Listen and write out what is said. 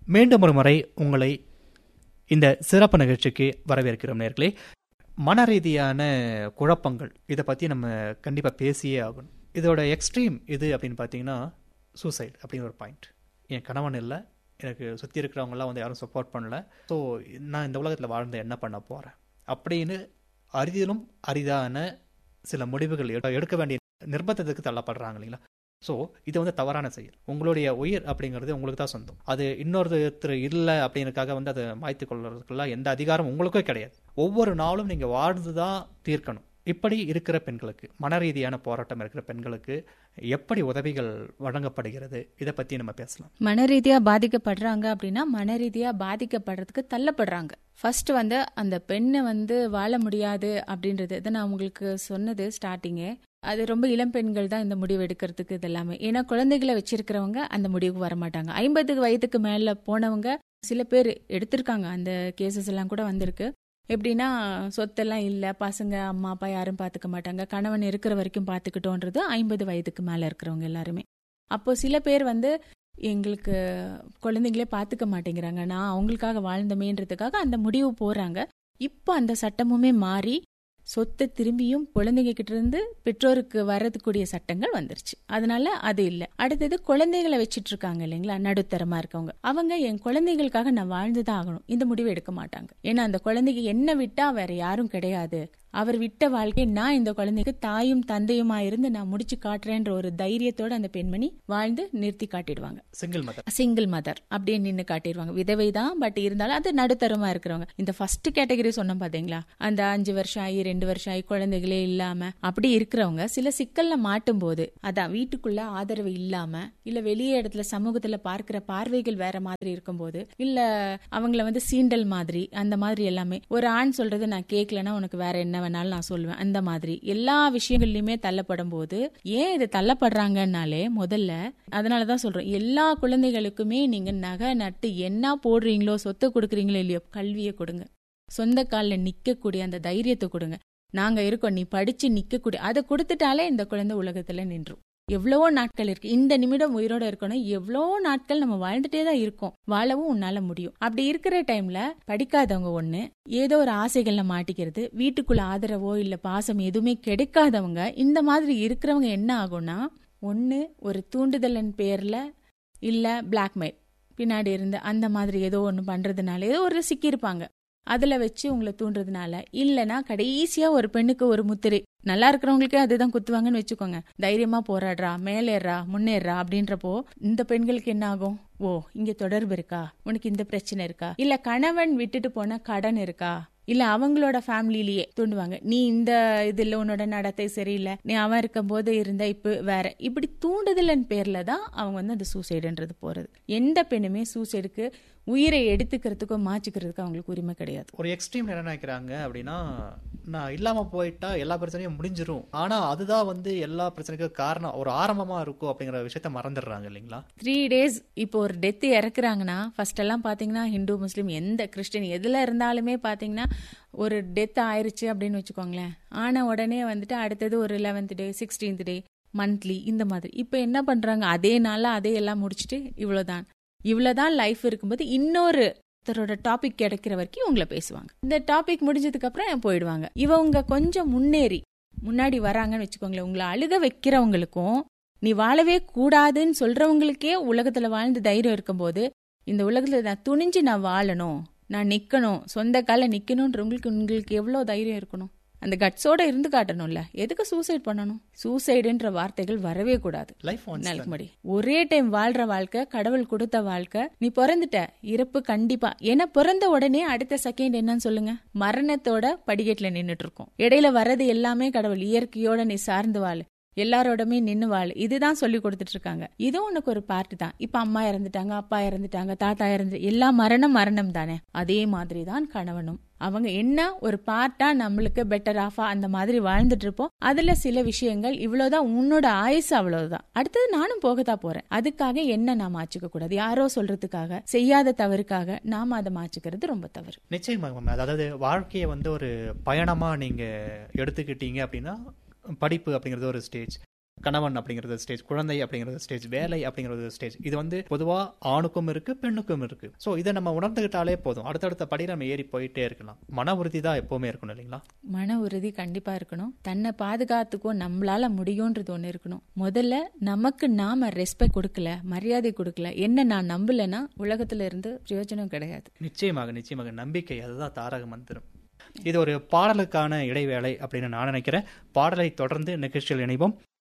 மீண்டும் ஒரு முறை உங்களை இந்த சிறப்பு நிகழ்ச்சிக்கு வரவேற்கிறோம் நேர்களே. மன ரீதியான குழப்பங்கள் இதை பற்றி நம்ம கண்டிப்பாக பேசியே ஆகணும். இதோட எக்ஸ்ட்ரீம் இது அப்படின்னு பார்த்தீங்கன்னா சூசைட் அப்படிங்கிற ஒரு பாயிண்ட். என் கணவன் இல்லை, எனக்கு சுற்றி இருக்கிறவங்களாம் வந்து யாரும் சப்போர்ட் பண்ணல, ஸோ நான் இந்த உலகத்தில் வாழ்ந்து என்ன பண்ண போகிறேன் அப்படின்னு அரிதிலும் அரிதான சில முடிவுகள் எடுக்க வேண்டிய நிர்பந்தத்துக்கு தள்ளப்படுறாங்க இல்லைங்களா. ஸோ இது வந்து தவறான செயல். உங்களுடைய உயிர் அப்படிங்கிறது உங்களுக்கு தான் சொந்தம். அது இன்னொருத்தர் இல்லை அப்படிங்கிறதுக்காக வந்து அதை மாய்த்து கொள்றதுக்குள்ள எந்த அதிகாரம் உங்களுக்கே கிடையாது. ஒவ்வொரு நாளும் நீங்கள் வாழ்ந்து தான் தீர்க்கணும். இப்படி இருக்கிற பெண்களுக்கு, மன ரீதியான போராட்டம் இருக்கிற பெண்களுக்கு எப்படி உதவிகள் வழங்கப்படுகிறது, இதை பற்றி நம்ம பேசலாம். மன ரீதியா பாதிக்கப்படுறாங்க அப்படின்னா மன ரீதியா பாதிக்கப்படுறதுக்கு தள்ளப்படுறாங்க. ஃபர்ஸ்ட் வந்து அந்த பெண்ணை வந்து வாழ முடியாது அப்படின்றது இதை நான் உங்களுக்கு சொன்னது ஸ்டார்டிங்கே. அது ரொம்ப இளம் பெண்கள் தான் இந்த முடிவு எடுக்கிறதுக்கு இது எல்லாமே. ஏன்னா குழந்தைகளை வச்சிருக்கிறவங்க அந்த முடிவுக்கு வரமாட்டாங்க. 50 வயதுக்கு மேல போனவங்க சில பேர் எடுத்திருக்காங்க. அந்த கேசஸ் எல்லாம் கூட வந்திருக்கு. எப்படின்னா சொத்தெல்லாம் இல்லை, பசங்க அம்மா அப்பா யாரும் பார்த்துக்க மாட்டாங்க, கணவன் இருக்கிற வரைக்கும் பார்த்துக்கிட்டோன்றது 50 வயதுக்கு மேலே இருக்கிறவங்க எல்லாருமே. அப்போ சில பேர் வந்து எங்களுக்கு குழந்தைங்களே பார்த்துக்க மாட்டேங்கிறாங்க, நான் அவங்களுக்காக வாழ்ந்தமேன்றதுக்காக அந்த முடிவு போறாங்க. இப்போ அந்த சட்டமுமே மாறி சொத்தை திரும்பியும் குழந்தைங்க கிட்ட இருந்து பெற்றோருக்கு வர்றதுக்கூடிய சட்டங்கள் வந்துருச்சு. அதனால அது இல்லை. அடுத்தது குழந்தைகளை வச்சிட்டு இருக்காங்க இல்லைங்களா, நடுத்தரமா இருக்கவங்க. அவங்க என் குழந்தைகளுக்காக நான் வாழ்ந்துதான் ஆகணும் இந்த முடிவு எடுக்க மாட்டாங்க. ஏன்னா அந்த குழந்தைக்கு என்ன விட்டா வேற யாரும் கிடையாது, அவர் விட்ட வாழ்க்கை நான் இந்த குழந்தைக்கு தாயும் தந்தையுமா இருந்து நான் முடிச்சு காட்டுறேன்ற ஒரு தைரியத்தோட அந்த பெண்மணி வாழ்ந்து நிறுத்தி காட்டிடுவாங்க. சிங்கிள் மதர் அப்படியே நின்று காட்டிடுவாங்க. விதவை தான், பட் இருந்தாலும் அது நடுத்தரமா இருக்கிறவங்க. இந்த ஃபர்ஸ்ட் கேட்டகரி சொன்னோம் பாத்தீங்களா, அந்த 5 வருஷம் ஆகி 2 வருஷம் ஆகி குழந்தைகளே இல்லாம அப்படி இருக்கிறவங்க சில சிக்கல்ல மாட்டும் போது, அதான் வீட்டுக்குள்ள ஆதரவு இல்லாம, இல்ல வெளியே இடத்துல சமூகத்துல பார்க்கிற பார்வைகள் வேற மாதிரி இருக்கும்போது, இல்ல அவங்கள வந்து சீண்டல் மாதிரி அந்த மாதிரி எல்லாமே, ஒரு ஆண் சொல்றது நான் கேட்கலன்னா உனக்கு வேற என்ன வேணாலும் நான் சொல்லுவேன், அந்த மாதிரி எல்லா விஷயங்கள்லயுமே தள்ளப்படும் போது, ஏன் இது தள்ளப்படுறாங்கன்னாலே முதல்ல அதனாலதான் சொல்றோம், எல்லா குழந்தைகளுக்குமே நீங்க நகை நட்டு என்ன போடுறீங்களோ, சொத்தை கொடுக்குறீங்களோ இல்லையோ, கல்வியை கொடுங்க, சொந்த காலில் நிக்கக்கூடிய அந்த தைரியத்தை கொடுங்க, நாங்க இருக்கோம், நீ படிச்சு நிக்கக்கூடிய அதை கொடுத்துட்டாலே இந்த குழந்தை உலகத்துல நின்றும். எவ்வளவோ நாட்கள் இருக்கு, இந்த நிமிடம் உயிரோட இருக்கணும், எவ்வளோ நாட்கள் நம்ம வாழ்ந்துட்டே தான் இருக்கோம், வாழவும் உன்னால முடியும். அப்படி இருக்கிற டைம்ல படிக்காதவங்க ஒண்ணு, ஏதோ ஒரு ஆசைகள்ல மாட்டிக்கிறது, வீட்டுக்குள்ள ஆதரவோ இல்ல பாசம் எதுவுமே கிடைக்காதவங்க, இந்த மாதிரி இருக்கிறவங்க என்ன ஆகும்னா, ஒண்ணு ஒரு தூண்டுதலின் பேர்ல இல்ல பிளாக்மெயில் பின்னாடி இருந்து அந்த மாதிரி ஏதோ ஒண்ணு பண்றதுனால ஏதோ ஒரு சிக்கியிருப்பாங்க, அதுல வச்சு உங்களை தூண்டுறதுனால, இல்லனா கடைசியா ஒரு பெண்ணுக்கு ஒரு முத்திரை, நல்லா இருக்கிறவங்களுக்கே அதுதான் குத்துவாங்கன்னு வச்சுக்கோங்க, தைரியமா போராடுறா, மேலேறா, முன்னேறா அப்படின்றப்போ இந்த பெண்களுக்கு என்ன ஆகும், ஓ இங்க தொடர்பு இருக்கா, உனக்கு இந்த பிரச்சனை இருக்கா, இல்ல கணவன் விட்டுட்டு போன கடன் இருக்கா, இல்ல அவங்களோட ஃபேமிலிலேயே தூண்டுவாங்க, நீ இந்த இதுல உன்னோட நடத்தை சரியில்லை, நீ அவன் இருக்கும் போது இருந்த இப்ப வேற, இப்படி தூண்டுதலின் பேர்ல தான் அவங்க வந்து அந்த சூசைடுன்றது போறது. எந்த பெண்ணுமே சூசைடுக்கு உயிரை எடுத்துக்கிறதுக்கோ மாற்றிக்கிறதுக்கு அவங்களுக்கு உரிமை கிடையாது. ஒரு எக்ஸ்ட்ரீம் என்ன நினைக்கிறாங்க அப்படின்னா, நான் இல்லாம போயிட்டா எல்லா பிரச்சனையும் முடிஞ்சிரும், ஆனா அதுதான் வந்து எல்லா பிரச்சனைக்கும் காரணம், ஒரு ஆரம்பமா இருக்கும் அப்படிங்கிற விஷயத்த மறந்துடுறாங்க இல்லைங்களா. 3 days இப்போ ஒரு டெத் இறக்குறாங்கன்னா, ஃபர்ஸ்ட் எல்லாம் பாத்தீங்கன்னா ஹிந்து முஸ்லீம் எந்த கிறிஸ்டின் எதுல இருந்தாலுமே பாத்தீங்கன்னா ஒரு டெத் ஆயிருச்சு அப்படின்னு வச்சுக்கோங்களேன், ஆனா உடனே வந்துட்டு அடுத்தது ஒரு 11th day 16th day monthly இந்த மாதிரி. இப்ப என்ன பண்றாங்க, அதே நாள்ல அதே எல்லாம் முடிச்சுட்டு இவ்வளவுதான் லைஃப் இருக்கும்போது இன்னொரு டாபிக் கிடைக்கிற வரைக்கும் உங்களை பேசுவாங்க. இந்த டாபிக் முடிஞ்சதுக்கு அப்புறம் போயிடுவாங்க. இவங்க கொஞ்சம் முன்னாடி வராங்கன்னு வச்சுக்கோங்களேன், உங்களை அழுக வைக்கிறவங்களுக்கும் நீ வாழவே கூடாதுன்னு சொல்றவங்களுக்கே உலகத்துல வாழ்ந்து தைரியம் இருக்கும்போது, இந்த உலகத்துல நான் துணிஞ்சு நான் வாழணும், நான் நிக்கணும், சொந்த கால நிக்கணும்ன்றவங்களுக்கு எவ்வளவு தைரியம் இருக்கணும், அந்த கட்ஸோட இருந்து காட்டணும்ல. எதுக்கு சூசைட் பண்ணணும்? சூசைடுன்ற வார்த்தைகள் வரவே கூடாது. ஒரே டைம் வாழ்ற வாழ்க்கை, கடவுள் கொடுத்த வாழ்க்கை, நீ பிறந்துட்ட, இறப்பு கண்டிப்பா. ஏன்னா பிறந்த உடனே அடுத்த செகண்ட் என்னன்னு சொல்லுங்க, மரணத்தோட படிக்கட்டுல நின்னுட்டு இருக்கோம். இடையில வர்றது எல்லாமே கடவுள், இயற்கையோட நீ சார்ந்து வாழ், எல்லாரோடமே நின்னு வாழ், இதுதான் சொல்லி கொடுத்துட்டு இருக்காங்க. இதுவும் உனக்கு ஒரு பார்ட் தான். இப்ப அம்மா இறந்துட்டாங்க, அப்பா இறந்துட்டாங்க, தாத்தா எல்லா மரணம் தானே. அதே மாதிரிதான் கணவனும், அவங்க என்ன ஒரு பார்ட்டா நம்மளுக்கு பெட்டர் ஆஃபா அந்த மாதிரி வாழ்ந்துட்டு இருப்போம். அதுல சில விஷயங்கள் இவ்வளவுதான், உன்னோட ஆயுசு அவ்வளவுதான், அடுத்தது நானும் போகத்தான் போறேன், அதுக்காக என்ன நான் மாற்றிக்க கூடாது, யாரோ சொல்றதுக்காக செய்யாத தவறுக்காக நாம அதை மாற்றிக்கிறது ரொம்ப தவறு. நிச்சயமாக. அதாவது வாழ்க்கையை வந்து ஒரு பயணமா நீங்க எடுத்துக்கிட்டீங்க அப்படின்னா, படிப்பு அப்படிங்கிறது ஒரு ஸ்டேஜ், கணவன் அப்படிங்கிறது ஸ்டேஜ், குழந்தை அப்படிங்கிறது ஸ்டேஜ், வேலை அப்படிங்கிறது ஸ்டேஜ். இது வந்து பொதுவா ஆணுக்கும் இருக்கு, பெண்ணுக்கும் இருக்கு. ஸோ இதை நம்ம உணர்ந்துகிட்டாலே போதும், அடுத்தடுத்த படி நம்ம ஏறி போயிட்டே இருக்கலாம். மன உறுதி தான் எப்பவுமே இருக்கணும் இல்லைங்களா? மன உறுதி கண்டிப்பா இருக்கணும். தன்னை பாதுகாத்துக்கும் நம்மளால முடியும்ன்றது ஒண்ணு இருக்கணும். முதல்ல நமக்கு நாம ரெஸ்பெக்ட் கொடுக்கல, மரியாதை கொடுக்கல, என்ன நான் நம்பலன்னா உலகத்துல இருந்து பிரயோஜனம் கிடையாது. நிச்சயமாக நம்பிக்கை, அதுதான் தாரக மந்திரம். இது ஒரு பாடலுக்கான இடைவேளை அப்படின்னு நான் நினைக்கிறேன். பாடலை தொடர்ந்து நிகழ்ச்சியில் இணைவோம்.